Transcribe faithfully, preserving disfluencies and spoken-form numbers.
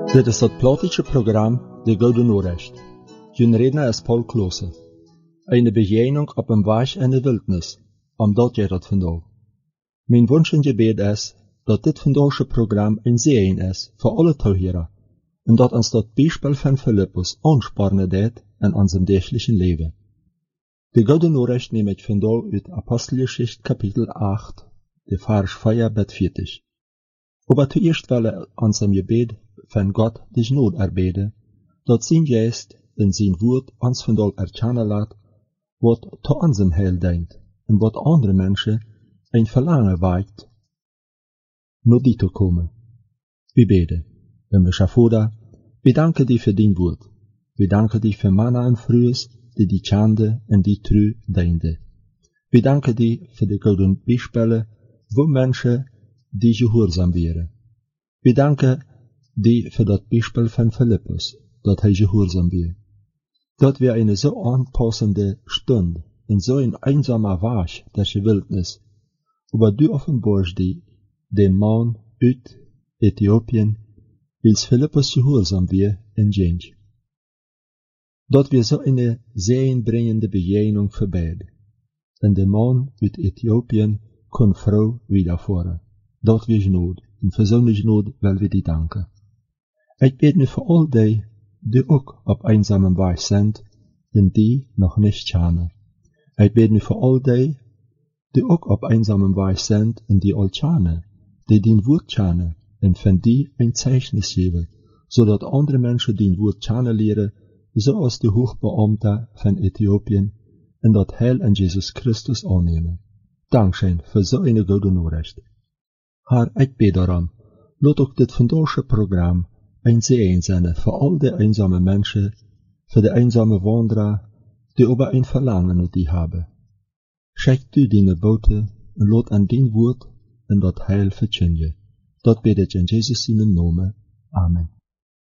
Dit is het plotische programma De Gouden Noorrecht. Jun redner is Paul Klose. Eine begegnung op een weich in de wildnis, omdat jij dat vandaag. Mijn wunsch en gebed is, dat dit vandaagse programma een zegen is voor alle toeheren, en dat ons dat bijspel van Philippus aanspannen deed in onze dagelijkse leven. De Gouden Noorrecht neem ik vandaag uit Apostelgeschichte kapitel acht, de vers vier tot veertig. Aber zuerst willen ons een gebed van God de genade erbeden, dat zijn geest in zijn woord ons vandaag erkennen laat, wat te onze heil dient, en wat andere mensen een verlangen waakt, naar die te komen. We beden. Himmlische Vader, we danken die voor dien woord. We danken die voor manna en vrues, die die chande en die tru diende. We danken die voor de gouden bijspellen, voor mensen die gehoorzaam waren. We danken die voor dat bijspel van Philippus, dat hij gehoorzaam was. Dat we een zo aanpassende stund, en zo een eenzame weg der wildnis, aber du offenbarst die, de man uit Ethiopië, wils Philippus gehoorzaam was en ging. Dat we zo een zegenbrengende begegnung verbeden. En de man uit Ethiopië kon vrouw wedervoeren. Dat we genade, en voor zo'n genade wil we die danken. Ik bid nu voor al die, die ook op eenzame weg zijn, en die nog niet kennen. Ik bid nu voor al die, die ook op eenzame weg zijn, en die al kennen, die dien woord kennen, en van die een zeichnis geven, zodat andere mensen dien woord kennen leren, zoals de hoogbeambte van Ethiopië, en dat heil in Jezus Christus aannemen. Dankzij voor zo'n gouden Noorrecht. Haar, ik bid daarom, laat ook dit vandaagse programma een zegen zijn voor al die eenzame mensen, voor de eenzame wandelaar, die over een verlangen naar die hebben. Schijk u die naar buiten en laat aan dien woord en dat heil verkondigen. Dat bid ik in Jezus' naam. Amen.